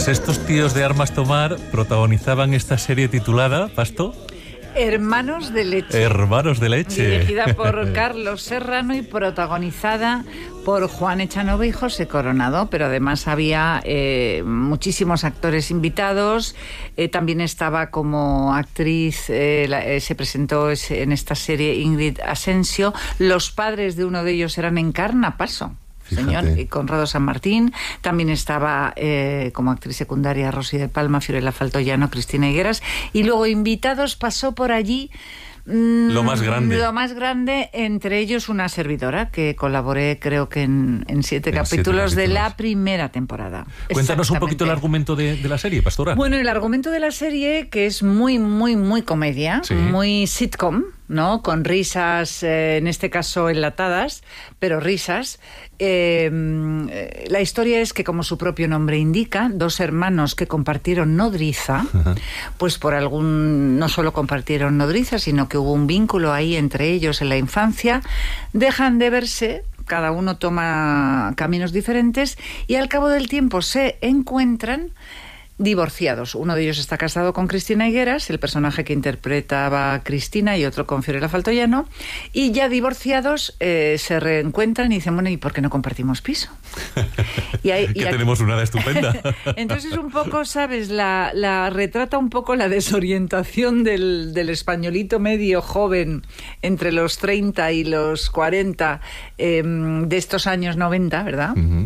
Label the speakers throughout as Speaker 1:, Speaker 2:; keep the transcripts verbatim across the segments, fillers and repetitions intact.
Speaker 1: Pues estos tíos de armas tomar protagonizaban esta serie titulada, Pasto...
Speaker 2: Hermanos de leche.
Speaker 1: Hermanos de leche.
Speaker 2: Dirigida por Carlos Serrano y protagonizada por Juan Echanove y José Coronado, pero además había eh, muchísimos actores invitados. Eh, también estaba como actriz, eh, la, eh, se presentó en esta serie Ingrid Asensio. Los padres de uno de ellos eran Encarna Paso. Señor, y Conrado San Martín. También estaba eh, como actriz secundaria Rosy de Palma, Fiorella Faltoyano, Cristina Higueras. Y luego invitados pasó por allí mmm,
Speaker 1: lo más grande.
Speaker 2: Lo más grande, entre ellos una servidora que colaboré creo que en, en, siete, en capítulos siete capítulos de la primera temporada.
Speaker 1: Cuéntanos un poquito el argumento de, de la serie, Pastora.
Speaker 2: Bueno, el argumento de la serie, que es muy, muy, muy comedia, sí. Muy sitcom, ¿no? Con risas, eh, en este caso enlatadas, pero risas. Eh, la historia es que, como su propio nombre indica, dos hermanos que compartieron nodriza, uh-huh. pues por algún, no solo compartieron nodriza, sino que hubo un vínculo ahí entre ellos en la infancia, dejan de verse, cada uno toma caminos diferentes y al cabo del tiempo se encuentran divorciados. Uno de ellos está casado con Cristina Higueras, el personaje que interpretaba a Cristina, y otro con Fiorella Faltoyano, y ya divorciados eh, se reencuentran y dicen, bueno, ¿y por qué no compartimos piso?
Speaker 1: Y ahí, que y tenemos aquí... una de estupenda.
Speaker 2: Entonces un poco, ¿sabes? La, la retrata un poco la desorientación del, del españolito medio joven entre los treinta y los cuarenta eh, de estos años noventa, ¿verdad? Uh-huh.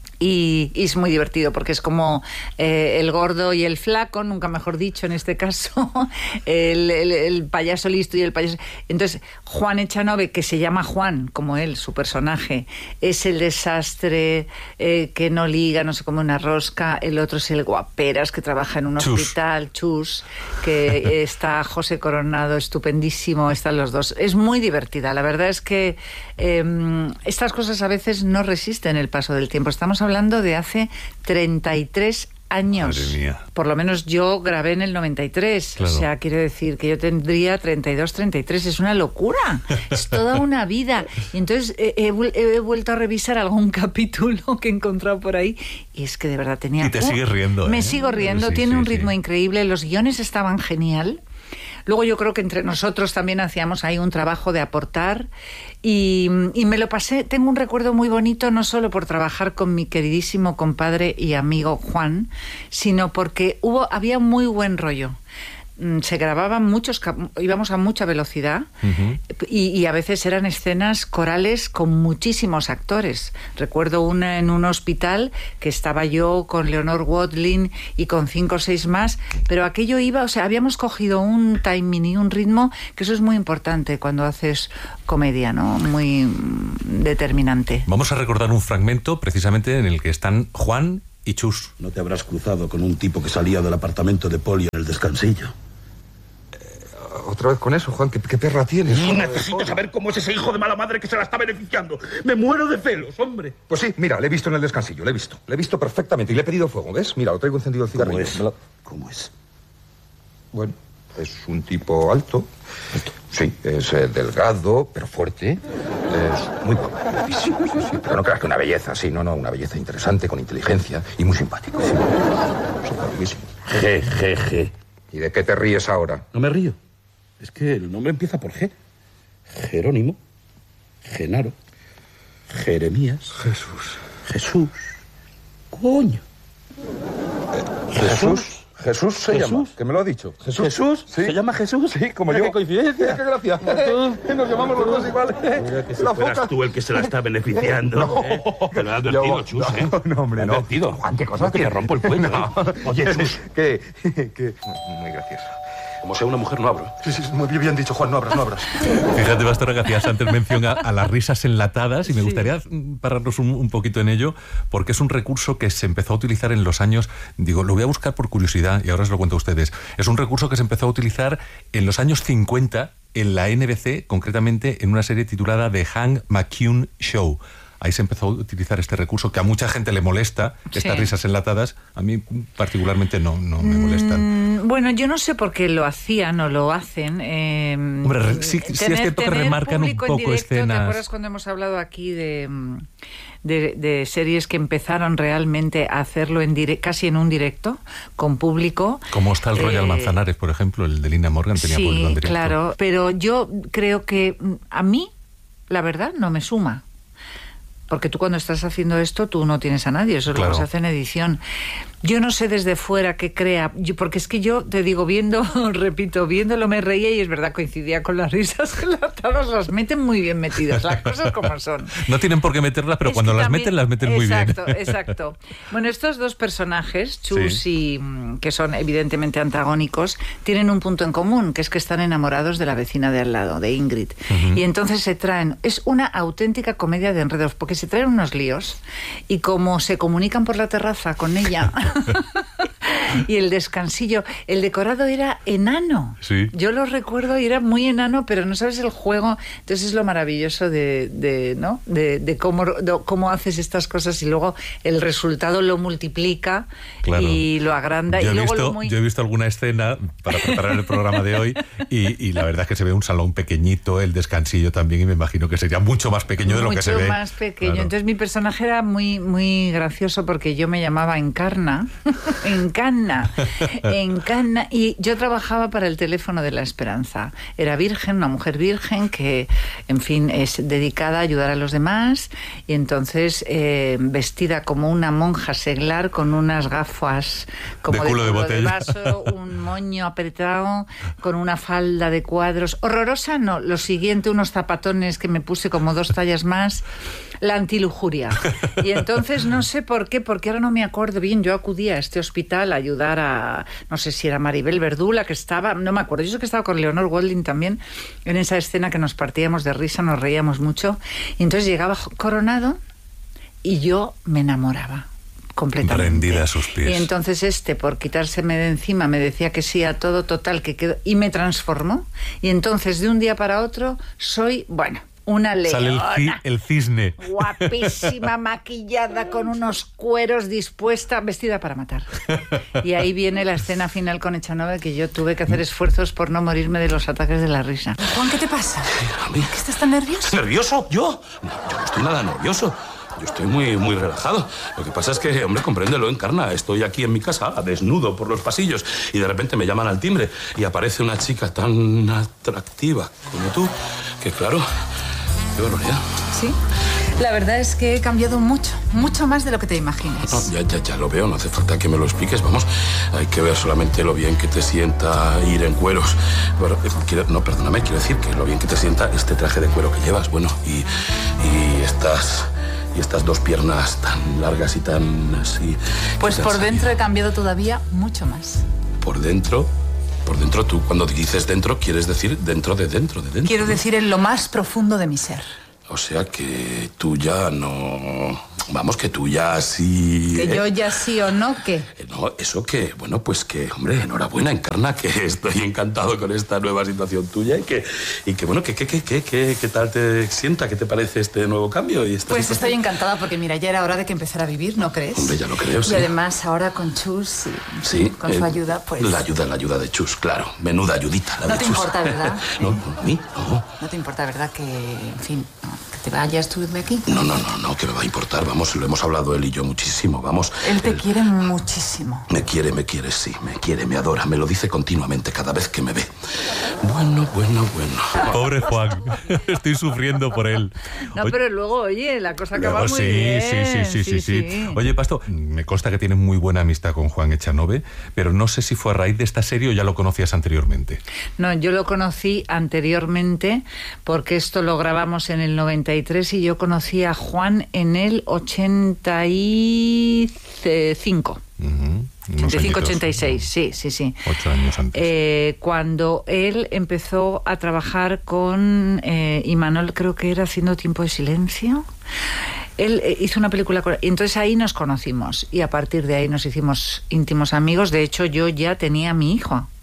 Speaker 2: Y, y es muy divertido porque es como eh, el gordo y el flaco, nunca mejor dicho en este caso, el, el, el payaso listo y el payaso... Entonces, Juan Echanove, que se llama Juan, como él, su personaje, es el desastre eh, que no liga, no sé, como una rosca. El otro es el guaperas, que trabaja en un Chus. hospital, Chus, que está José Coronado, estupendísimo, están los dos. Es muy divertida, la verdad es que eh, estas cosas a veces no resisten el paso del tiempo. Estamos hablando hablando de hace treinta y tres años.
Speaker 1: Madre mía.
Speaker 2: Por lo menos yo grabé en el noventa y tres. Claro. O sea, quiere decir que yo tendría treinta y dos, treinta y tres. Es una locura. Es toda una vida. Y entonces he, he, he vuelto a revisar algún capítulo que he encontrado por ahí y es que de verdad tenía...
Speaker 1: Y te uh, sigues riendo,
Speaker 2: Me
Speaker 1: ¿eh?
Speaker 2: sigo riendo. Sí, Tiene sí, un ritmo sí. increíble. Los guiones estaban genial. Luego yo creo que entre nosotros también hacíamos ahí un trabajo de aportar y, y me lo pasé, tengo un recuerdo muy bonito no solo por trabajar con mi queridísimo compadre y amigo Juan, sino porque hubo, había muy buen rollo. Se grababan muchos, íbamos a mucha velocidad uh-huh. y, y a veces eran escenas corales con muchísimos actores. Recuerdo una en un hospital que estaba yo con Leonor Watling y con cinco o seis más, pero aquello iba, o sea, habíamos cogido un timing y un ritmo, que eso es muy importante cuando haces comedia, ¿no? Muy determinante.
Speaker 1: Vamos a recordar un fragmento precisamente en el que están Juan y Chus.
Speaker 3: No te habrás cruzado con un tipo que salía del apartamento de Poli en el descansillo.
Speaker 4: Otra vez con eso, Juan, ¿qué, qué perra tienes?
Speaker 3: No necesito saber cómo es ese hijo de mala madre que se la está beneficiando. Me muero de celos, hombre.
Speaker 4: Pues sí, mira, le he visto en el descansillo, le he visto. Le he visto perfectamente y le he pedido fuego, ¿ves? Mira, lo traigo encendido el cigarrillo.
Speaker 3: ¿Cómo es?
Speaker 4: Lo...
Speaker 3: ¿Cómo es?
Speaker 4: Bueno, es un tipo alto. ¿Alto? Sí, es eh, delgado, pero fuerte. Es muy guapo, guapísimo, sí, sí. Pero no creas que una belleza, sí, no, no, una belleza interesante, con inteligencia y muy simpático. Sí. Superbísimo.
Speaker 3: Je, je, je.
Speaker 4: ¿Y de qué te ríes ahora?
Speaker 3: No me río. Es que el nombre empieza por G. Jerónimo, Genaro, Jeremías.
Speaker 4: Jesús.
Speaker 3: Jesús. Coño.
Speaker 4: Eh, Jesús. Jesús se
Speaker 3: ¿Jesús?
Speaker 4: llama, que me lo ha dicho.
Speaker 3: ¿Jesús? ¿Jesús?
Speaker 4: Sí.
Speaker 3: ¿Se llama Jesús?
Speaker 4: Sí, como
Speaker 3: Mira
Speaker 4: yo.
Speaker 3: ¡Qué coincidencia!
Speaker 4: ¡Qué gracia! Nos llamamos los dos igual.
Speaker 3: Mira que si la fueras foca... tú el que se la está beneficiando.
Speaker 4: No.
Speaker 3: ¿Eh? Te lo he advertido,
Speaker 4: yo,
Speaker 3: Chus,
Speaker 4: no,
Speaker 3: ¿eh?
Speaker 4: No, hombre, no.
Speaker 3: Advertido.
Speaker 4: Juan, ¿qué cosa?
Speaker 3: No, que te rompo el cuello,
Speaker 4: no.
Speaker 3: ¿eh? Oye, Chus.
Speaker 4: ¿Qué? ¿Qué? Muy gracioso.
Speaker 3: Como sea una mujer, no abro.
Speaker 4: Sí, sí, muy bien dicho, Juan, no abras, no abras.
Speaker 1: Fíjate, Pastora, que hacías antes mención a, a las risas enlatadas y me sí. gustaría pararnos un, un poquito en ello, porque es un recurso que se empezó a utilizar en los años, digo, lo voy a buscar por curiosidad y ahora os lo cuento a ustedes. Es un recurso que se empezó a utilizar en los años cincuenta en la N B C, concretamente en una serie titulada The Hank McCune Show. ahí se empezó a utilizar este recurso que a mucha gente le molesta, estas
Speaker 2: Sí.
Speaker 1: risas enlatadas. A mí particularmente no, no me molestan.
Speaker 2: Mm, bueno, yo no sé por qué lo hacían o lo hacen. Eh,
Speaker 1: Hombre, sí- sí es cierto que
Speaker 2: tener
Speaker 1: remarcan un
Speaker 2: público en
Speaker 1: poco
Speaker 2: directo,
Speaker 1: escenas.
Speaker 2: ¿Te acuerdas cuando hemos hablado aquí de, de, de series que empezaron realmente a hacerlo en dire- casi en un directo, con público?
Speaker 1: Como está el Royal
Speaker 2: Eh,
Speaker 1: Manzanares, por ejemplo, el de Lina Morgan tenía
Speaker 2: sí,
Speaker 1: público en directo.
Speaker 2: claro, pero yo creo que mm, a mí, la verdad, no me suma. Porque tú cuando estás haciendo esto, tú no tienes a nadie, eso es
Speaker 1: Claro.
Speaker 2: lo que se hace en edición. Yo no sé desde fuera qué crea, yo, porque es que yo te digo, viendo, repito, viéndolo me reía y es verdad, coincidía con las risas enlatadas, las meten muy bien metidas, las cosas como son.
Speaker 1: No tienen por qué meterlas, pero
Speaker 2: Es
Speaker 1: cuando
Speaker 2: que
Speaker 1: las
Speaker 2: también-
Speaker 1: meten, las meten muy bien.
Speaker 2: Exacto, exacto. Bueno, estos dos personajes, Chus
Speaker 1: Sí.
Speaker 2: y mm, que son evidentemente antagónicos, tienen un punto en común, que es que están enamorados de la vecina de al lado, de Ingrid. Y entonces se traen, es una auténtica comedia de enredos, porque se traen unos líos y como se comunican por la terraza con ella y el descansillo, el decorado era enano.
Speaker 1: Sí.
Speaker 2: Yo lo recuerdo y era muy enano, pero no sabes el juego. Entonces es lo maravilloso de, de, ¿no? de, de cómo, de cómo haces estas cosas y luego el resultado lo multiplica
Speaker 1: Claro.
Speaker 2: y lo agranda.
Speaker 1: Yo
Speaker 2: y
Speaker 1: he,
Speaker 2: luego
Speaker 1: visto,
Speaker 2: lo muy...
Speaker 1: yo he visto alguna escena para preparar el programa de hoy y, y la verdad es que se ve un salón pequeñito, el descansillo también, y me imagino que sería mucho más pequeño de lo que se ve.
Speaker 2: Mucho más pequeño.
Speaker 1: Claro.
Speaker 2: Entonces mi personaje era muy, muy gracioso porque yo me llamaba Encarna. Encarna. Encarna. Y yo trabajaba para el teléfono de la esperanza. Era virgen, una mujer virgen que, en fin, es dedicada a ayudar a los demás. Y entonces eh, vestida como una monja seglar con unas gafas como
Speaker 1: De culo de botella.
Speaker 2: vaso, un moño apretado, con una falda de cuadros. Horrorosa, no. Lo siguiente, unos zapatones que me puse como dos tallas más. La antilujuria. Y entonces no sé por qué, porque ahora no me acuerdo bien. Yo acudí a este hospital a ayudar a, no sé si era Maribel Verdú, que estaba, no me acuerdo. Yo sé que estaba con Leonor Golding también en esa escena que nos partíamos de risa, nos reíamos mucho. Y entonces llegaba Coronado y yo me enamoraba completamente.
Speaker 1: Rendida a sus pies.
Speaker 2: Y entonces este, por quitárseme de encima, me decía que sí a todo, total, que quedó, y me transformó. Y entonces, de un día para otro, soy, bueno, una leona.
Speaker 1: Sale el, ci- el cisne.
Speaker 2: Guapísima, maquillada, con unos cueros, dispuesta, vestida para matar. Y ahí viene la escena final con Echanove, que yo tuve que hacer esfuerzos por no morirme de los ataques de la risa.
Speaker 5: Juan, ¿qué te pasa?
Speaker 3: A mí.
Speaker 5: ¿Que estás tan nervioso?
Speaker 3: ¿Nervioso? ¿Yo? No, yo no estoy nada nervioso. Yo estoy muy, muy relajado. Lo que pasa es que, hombre, compréndelo, Encarna. Estoy aquí en mi casa, desnudo por los pasillos, y de repente me llaman al timbre y aparece una chica tan atractiva como tú, que claro, qué barbaridad.
Speaker 5: Sí. La verdad es que he cambiado mucho, mucho más de lo que te imaginas.
Speaker 3: No, ya, ya, ya lo veo, no hace falta que me lo expliques, vamos. Hay que ver solamente lo bien que te sienta ir en cueros. Bueno, eh, quiero- no, perdóname, quiero decir que lo bien que te sienta este traje de cuero que llevas, bueno, y, y estas... Y estas dos piernas tan largas y tan así...
Speaker 5: Pues
Speaker 3: que te
Speaker 5: por
Speaker 3: han
Speaker 5: dentro he
Speaker 3: salido.
Speaker 5: cambiado todavía mucho más.
Speaker 3: Por dentro... Por dentro, tú cuando dices dentro, quieres decir dentro de dentro de dentro.
Speaker 5: Quiero
Speaker 3: ¿no?
Speaker 5: decir en lo más profundo de mi ser.
Speaker 3: O sea que tú ya no... Vamos, que tú ya sí...
Speaker 5: Que
Speaker 3: ¿eh?
Speaker 5: yo ya sí o no, ¿qué?
Speaker 3: Eh, No, eso que, bueno, pues que, hombre, enhorabuena, Encarna, que estoy encantado con esta nueva situación tuya y que, y que bueno, que, que, que, que, que, ¿qué tal te sienta? ¿Qué te parece este nuevo cambio? Y esta
Speaker 5: Pues
Speaker 3: situación?
Speaker 5: estoy encantada porque, mira, ya era hora de que empezara a vivir, ¿no crees?
Speaker 3: Hombre, ya lo creo, sí.
Speaker 5: Y además ahora con Chus y
Speaker 3: Sí,
Speaker 5: con
Speaker 3: eh,
Speaker 5: su ayuda, pues...
Speaker 3: La ayuda, la ayuda de Chus, claro. Menuda ayudita, la
Speaker 5: No
Speaker 3: de
Speaker 5: te
Speaker 3: Chus.
Speaker 5: importa, ¿verdad?
Speaker 3: No, no, a mí, no.
Speaker 5: No te importa, ¿verdad? Que, en fin, no, que te vayas tú de aquí.
Speaker 3: No, no, no, no, que me va a importar. Vamos, lo hemos hablado él y yo muchísimo, vamos.
Speaker 5: Él te
Speaker 3: Él
Speaker 5: quiere muchísimo.
Speaker 3: Me quiere, me quiere, sí, me quiere, me adora. Me lo dice continuamente cada vez que me ve. Bueno, bueno, bueno.
Speaker 1: Pobre Juan. Estoy sufriendo por él.
Speaker 2: No,
Speaker 1: Oye,
Speaker 2: pero luego, oye, la cosa acaba
Speaker 1: luego
Speaker 2: muy
Speaker 1: sí,
Speaker 2: bien.
Speaker 1: sí, sí, sí, sí, sí. Oye, Pasto, me consta que tienes muy buena amistad con Juan Echanove, pero no sé si fue a raíz de esta serie o ya lo conocías anteriormente.
Speaker 2: No, yo lo conocí anteriormente porque esto lo grabamos en el noventa y tres y yo conocí a Juan en el ochenta y cinco.
Speaker 1: Ujú, unos
Speaker 2: ochenta y cinco,
Speaker 1: añitos,
Speaker 2: ochenta y seis, sí, sí, sí.
Speaker 1: Ocho años antes.
Speaker 2: Eh, cuando él empezó a trabajar con eh, Imanol, creo que era haciendo Tiempo de Silencio. Él eh, hizo una película con... y entonces ahí nos conocimos y a partir de ahí nos hicimos íntimos amigos. De hecho, yo ya tenía a mi hijo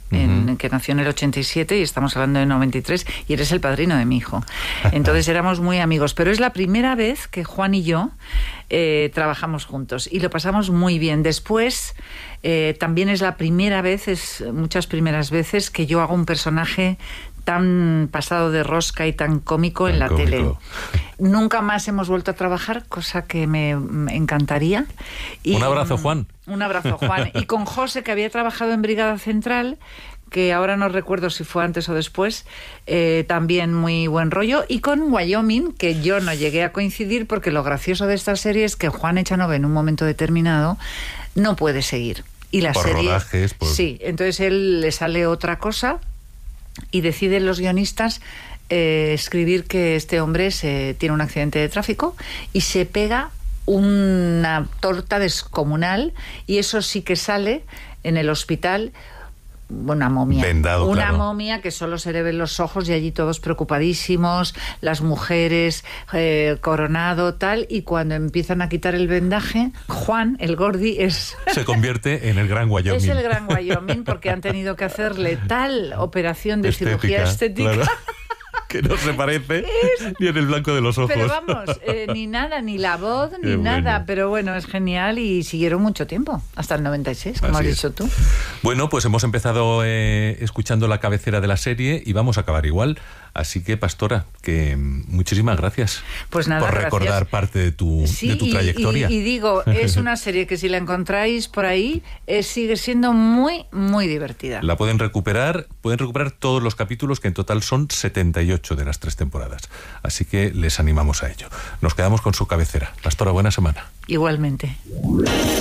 Speaker 2: en, uh-huh. que nació en el ochenta y siete y estamos hablando de noventa y tres, y eres el padrino de mi hijo. Entonces éramos muy amigos, pero es la primera vez que Juan y yo eh, trabajamos juntos y lo pasamos muy bien. Después eh, también es la primera vez, es muchas primeras veces que yo hago un personaje tan pasado de rosca y tan cómico tan en la cómico. tele. Nunca más hemos vuelto a trabajar, cosa que me encantaría. Y,
Speaker 1: un abrazo, Juan.
Speaker 2: Un abrazo, Juan. Y con José, que había trabajado en Brigada Central, que ahora no recuerdo si fue antes o después, eh, también muy buen rollo. Y con Wyoming, que yo no llegué a coincidir, porque lo gracioso de esta serie es que Juan Echanove en un momento determinado no puede seguir. Y la
Speaker 1: por
Speaker 2: serie,
Speaker 1: rodajes, por...
Speaker 2: Sí, entonces él le sale otra cosa y deciden los guionistas eh, escribir que este hombre se, tiene un accidente de tráfico y se pega una torta descomunal, y eso sí que sale en el hospital. Una momia.
Speaker 1: Vendado,
Speaker 2: una
Speaker 1: claro.
Speaker 2: momia que solo se le ven los ojos y allí todos preocupadísimos, las mujeres, eh, coronado, tal, y cuando empiezan a quitar el vendaje, Juan, el Gordi, es...
Speaker 1: se convierte en el gran Wyoming.
Speaker 2: Es el gran Wyoming porque han tenido que hacerle tal operación de
Speaker 1: estética,
Speaker 2: cirugía estética...
Speaker 1: Claro. Que no se parece es... ni en el blanco de los ojos.
Speaker 2: Pero vamos, eh, ni nada, ni la voz, ni
Speaker 1: Qué
Speaker 2: nada.
Speaker 1: bueno.
Speaker 2: Pero bueno, es genial y siguieron mucho tiempo, hasta el noventa y seis, como
Speaker 1: Así
Speaker 2: has
Speaker 1: es.
Speaker 2: dicho tú.
Speaker 1: Bueno, pues hemos empezado eh, escuchando la cabecera de la serie y vamos a acabar igual. Así que, Pastora, que muchísimas gracias
Speaker 2: pues nada,
Speaker 1: por recordar
Speaker 2: gracias.
Speaker 1: parte de tu,
Speaker 2: sí,
Speaker 1: de tu
Speaker 2: y,
Speaker 1: trayectoria.
Speaker 2: Y, y digo, es una serie que si la encontráis por ahí, eh, sigue siendo muy, muy divertida.
Speaker 1: La pueden recuperar, pueden recuperar todos los capítulos, que en total son setenta y ocho de las tres temporadas. Así que les animamos a ello. Nos quedamos con su cabecera. Pastora, buena semana.
Speaker 2: Igualmente.